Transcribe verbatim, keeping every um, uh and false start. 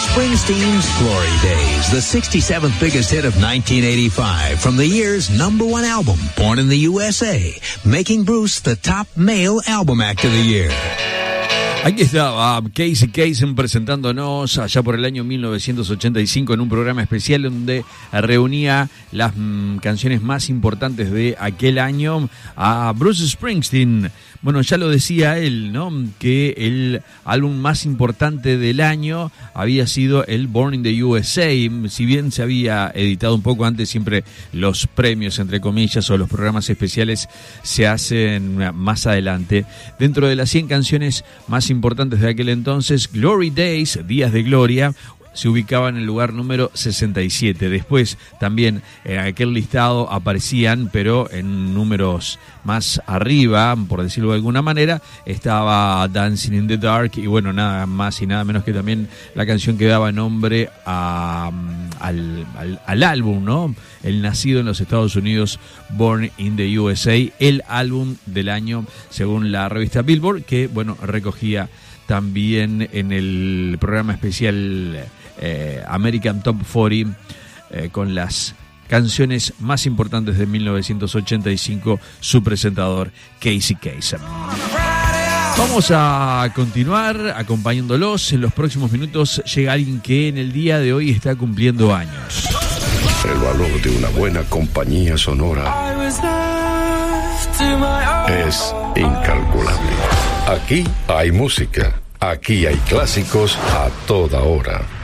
Springsteen's Glory Days, the sixty-seventh biggest hit of nineteen eighty-five from the year's number one album, Born in the U S A, making Bruce the top male album act of the year. Aquí estaba Casey Kasem presentándonos allá por el año mil novecientos ochenta y cinco en un programa especial donde reunía las mm, canciones más importantes de aquel año a Bruce Springsteen. Bueno, ya lo decía él, ¿no? Que el álbum más importante del año había sido el Born in the U S A. Si bien se había editado un poco antes, siempre los premios, entre comillas, o los programas especiales se hacen más adelante. Dentro de las cien canciones más importantes de aquel entonces, Glory Days, Días de Gloria, se ubicaba en el lugar número sesenta y siete. Después también en aquel listado aparecían, pero en números más arriba, por decirlo de alguna manera, estaba Dancing in the Dark y bueno, nada más y nada menos que también la canción que daba nombre a, al, al, al álbum, ¿no? El nacido en los Estados Unidos, Born in the U S A, el álbum del año según la revista Billboard, que bueno, recogía también en el programa especial eh, American Top cuarenta eh, con las canciones más importantes de mil novecientos ochenta y cinco, su presentador Casey Kasem. Vamos a continuar acompañándolos. En los próximos minutos llega alguien que en el día de hoy está cumpliendo años. El valor de una buena compañía sonora es incalculable. Aquí hay música, aquí hay clásicos a toda hora.